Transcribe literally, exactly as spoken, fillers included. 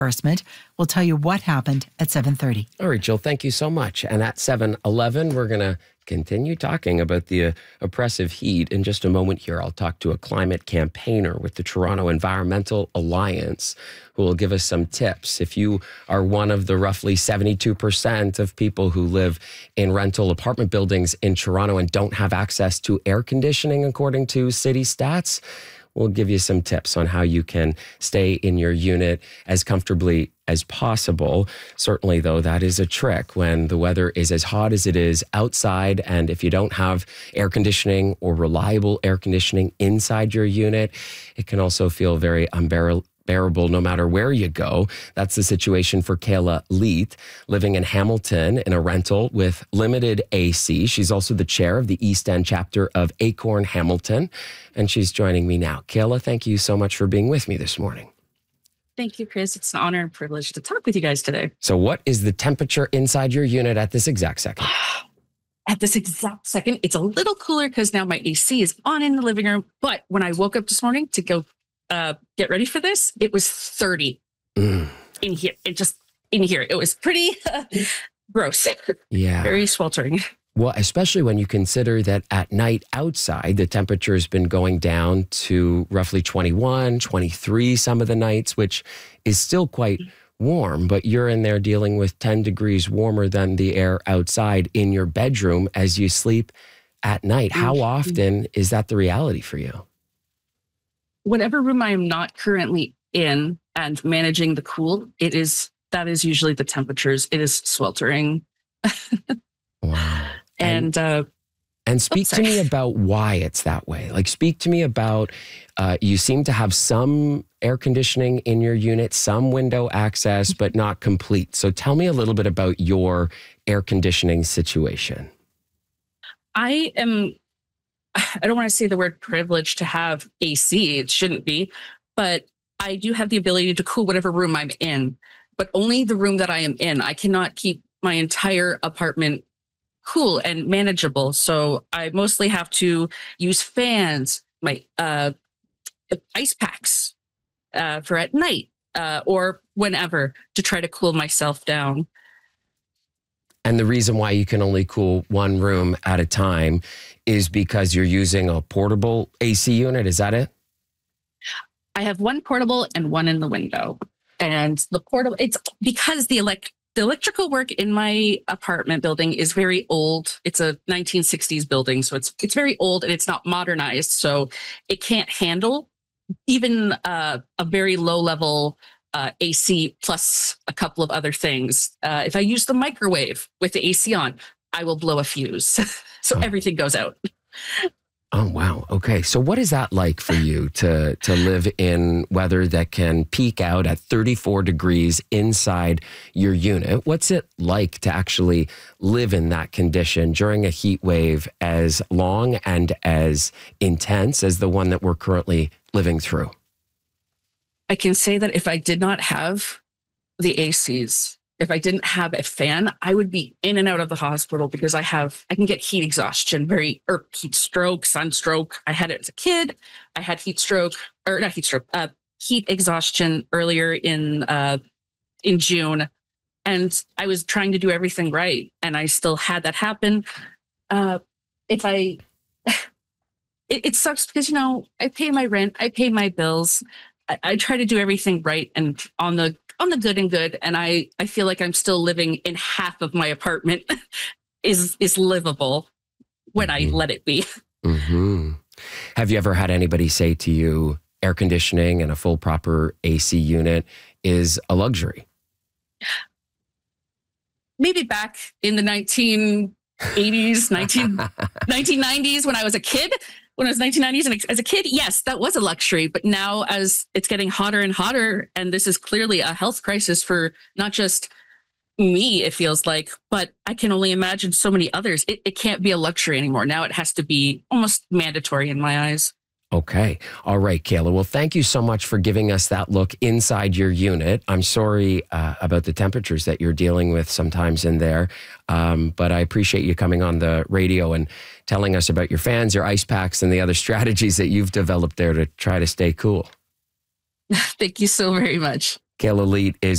reimbursement. We'll tell you what happened at seven thirty. All right, Jill, thank you so much. And at seven eleven, we're going to continue talking about the uh, oppressive heat. In just a moment here, I'll talk to a climate campaigner with the Toronto Environmental Alliance who will give us some tips. If you are one of the roughly seventy-two percent of people who live in rental apartment buildings in Toronto and don't have access to air conditioning, according to city stats, we'll give you some tips on how you can stay in your unit as comfortably as possible. Certainly, though, that is a trick when the weather is as hot as it is outside. And if you don't have air conditioning or reliable air conditioning inside your unit, it can also feel very unbearable. Bearable no matter where you go. That's the situation for Kayla Leith, living in Hamilton in a rental with limited A C. She's also the chair of the East End chapter of Acorn Hamilton, and she's joining me now. Kayla, thank you so much for being with me this morning. Thank you, Chris. It's an honor and privilege to talk with you guys today. So what is the temperature inside your unit at this exact second? At this exact second, it's a little cooler because now my A C is on in the living room. But when I woke up this morning to go Uh, get ready for this, it was thirty mm. in here. It just in here. It was pretty uh, gross. Yeah. Very sweltering. Well, especially when you consider that at night outside, the temperature has been going down to roughly twenty-one, twenty-three some of the nights, which is still quite warm, but you're in there dealing with ten degrees warmer than the air outside in your bedroom as you sleep at night. How often is that the reality for you? Whatever room I am not currently in and managing the cool, it is, that is usually the temperatures. It is sweltering. Wow. And, and, uh, and speak oops, to me about why it's that way. Like, speak to me about, uh, you seem to have some air conditioning in your unit, some window access, but not complete. So tell me a little bit about your air conditioning situation. I am I don't want to say the word privilege to have A C. It shouldn't be, but I do have the ability to cool whatever room I'm in, but only the room that I am in. I cannot keep my entire apartment cool and manageable. So I mostly have to use fans, my uh, ice packs uh, for at night uh, or whenever to try to cool myself down. And the reason why you can only cool one room at a time is because you're using a portable A C unit. Is that it? I have one portable and one in the window. And the portable, it's because the elect the electrical work in my apartment building is very old. It's a nineteen sixties building, so it's it's very old and it's not modernized. So it can't handle even uh, a very low level Uh, A C plus a couple of other things. Uh, if I use the microwave with the A C on, I will blow a fuse. so oh. everything goes out. Oh, wow. Okay. So what is that like for you to, to live in weather that can peak out at thirty-four degrees inside your unit? What's it like to actually live in that condition during a heat wave as long and as intense as the one that we're currently living through? I can say that if I did not have the A Cs, if I didn't have a fan, I would be in and out of the hospital because I have, I can get heat exhaustion, very, or heat stroke, sunstroke. I had it as a kid. I had heat stroke, or not heat stroke, uh, heat exhaustion earlier in, uh, in June. And I was trying to do everything right. And I still had that happen. Uh, if I, it, it sucks because, you know, I pay my rent, I pay my bills. I try to do everything right and on the on the good and good. And I, I feel like I'm still living in half of my apartment is is livable when mm-hmm. I let it be. Mm-hmm. Have you ever had anybody say to you, air conditioning and a full proper A C unit is a luxury? Maybe back in the nineteen eighties, nineteen, nineteen nineties when I was a kid. When I was nineteen nineties and as a kid, yes, that was a luxury. But now as it's getting hotter and hotter, and this is clearly a health crisis for not just me, it feels like, but I can only imagine so many others. It, it can't be a luxury anymore. Now it has to be almost mandatory in my eyes. Okay. All right, Kayla. Well, thank you so much for giving us that look inside your unit. I'm sorry uh, about the temperatures that you're dealing with sometimes in there, um, but I appreciate you coming on the radio and telling us about your fans, your ice packs, and the other strategies that you've developed there to try to stay cool. Thank you so very much. Kayla Leith is